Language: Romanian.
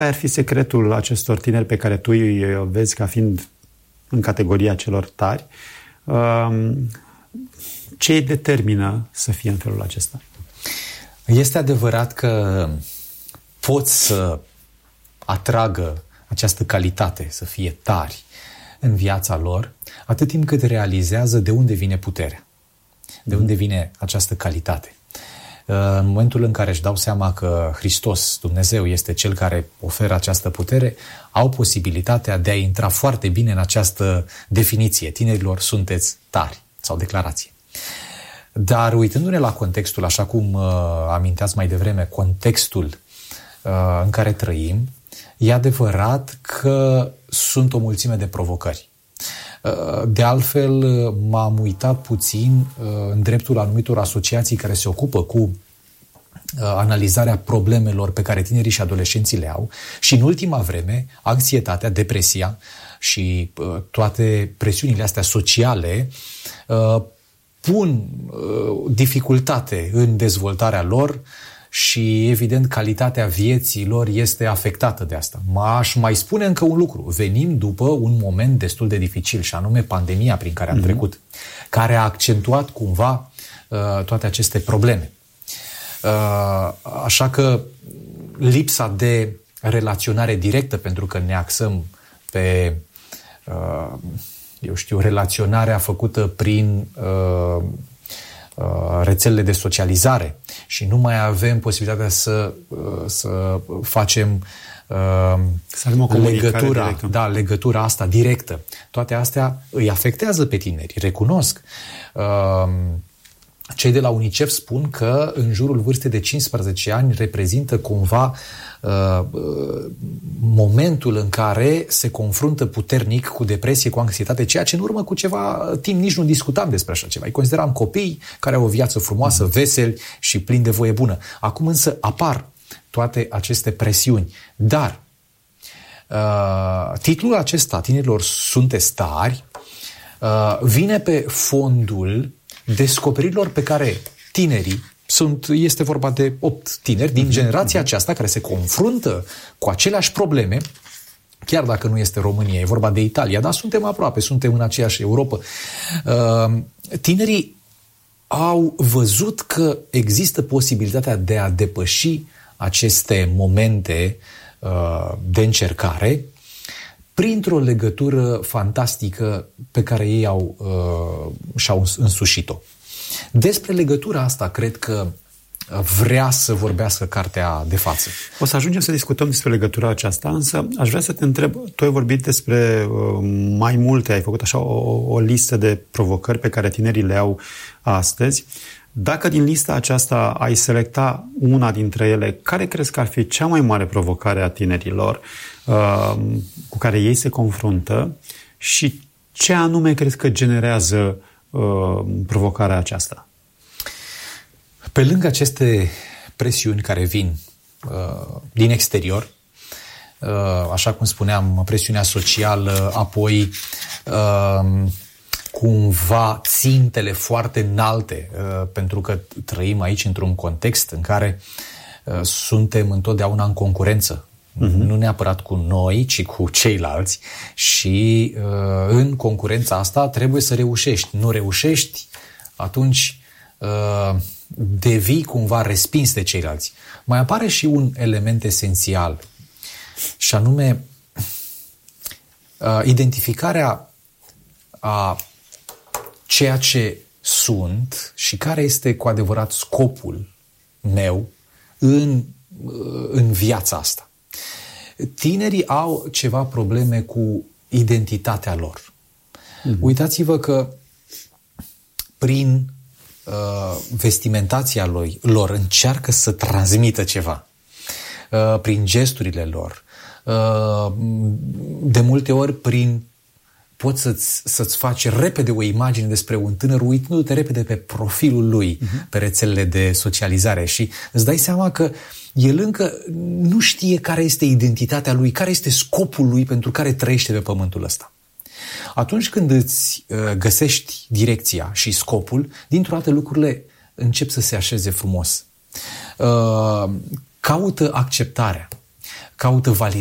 ar fi secretul acestor tineri pe care tu îi vezi ca fiind în categoria celor tari? Ce îi determină să fie în felul acesta? Este adevărat că pot să atragă această calitate, să fie tari în viața lor, atât timp cât realizează de unde vine puterea, de unde vine această calitate. În momentul în care își dau seama că Hristos, Dumnezeu, este Cel care oferă această putere, au posibilitatea de a intra foarte bine în această definiție. Tinerilor, sunteți tari, sau declarație. Dar uitându-ne la contextul, așa cum aminteați mai devreme, contextul în care trăim, e adevărat că sunt o mulțime de provocări. De altfel, m-am uitat puțin în dreptul anumitor asociații care se ocupă cu analizarea problemelor pe care tinerii și adolescenții le au și în ultima vreme, anxietatea, depresia și toate presiunile astea sociale pun dificultate în dezvoltarea lor și, evident, calitatea vieții lor este afectată de asta. Aș mai spune încă un lucru. Venim după un moment destul de dificil, și anume pandemia prin care am trecut, care a accentuat cumva toate aceste probleme. Așa că lipsa de relaționare directă, pentru că ne axăm pe, relaționarea făcută prin rețelele de socializare și nu mai avem posibilitatea să facem legătura asta directă. Toate astea îi afectează pe tineri, recunosc. Cei de la UNICEF spun că în jurul vârstei de 15 ani reprezintă cumva momentul în care se confruntă puternic cu depresie, cu anxietate, ceea ce în urmă cu ceva timp nici nu discutam despre așa ceva. Îi consideram copii care au o viață frumoasă, veseli și plini de voie bună. Acum însă apar toate aceste presiuni. Dar titlul acesta, Tinerilor, sunteți tari, vine pe fondul descoperirilor pe care tinerii este vorba de 8 tineri din generația aceasta care se confruntă cu aceleași probleme, chiar dacă nu este România, e vorba de Italia, dar suntem aproape, suntem în aceeași Europa. Tinerii au văzut că există posibilitatea de a depăși aceste momente de încercare printr-o legătură fantastică pe care ei și-au însușit-o. Despre legătura asta cred că vrea să vorbească cartea de față. O să ajungem să discutăm despre legătura aceasta, însă aș vrea să te întreb, tu ai vorbit despre mai multe, ai făcut așa o listă de provocări pe care tinerii le au astăzi. Dacă din lista aceasta ai selecta una dintre ele, care crezi că ar fi cea mai mare provocare a tinerilor cu care ei se confruntă și ce anume crezi că generează provocarea aceasta? Pe lângă aceste presiuni care vin din exterior, așa cum spuneam, presiunea socială, apoi cumva țintele foarte înalte, pentru că trăim aici într-un context în care suntem întotdeauna în concurență. Nu neapărat cu noi, ci cu ceilalți și în concurența asta trebuie să reușești. Nu reușești, atunci devii cumva respins de ceilalți. Mai apare și un element esențial și anume identificarea a ceea ce sunt și care este cu adevărat scopul meu în viața asta. Tinerii au ceva probleme cu identitatea lor. Uitați-vă că prin vestimentația lor încearcă să transmită ceva. Prin gesturile lor. De multe ori poți să-ți faci repede o imagine despre un tânăr uitându-te repede pe profilul lui, pe rețelele de socializare și îți dai seama că el încă nu știe care este identitatea lui, care este scopul lui pentru care trăiește pe pământul ăsta. Atunci când îți găsești direcția și scopul, dintr-o dată lucrurile încep să se așeze frumos. Caută acceptarea. caută